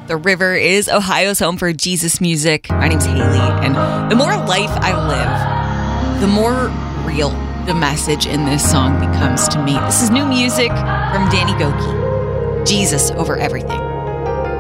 The river is Ohio's home for Jesus music. My name's Haley, and the more life I live, the more real the message in this song becomes to me. This is new music from Danny Gokey. Jesus over everything.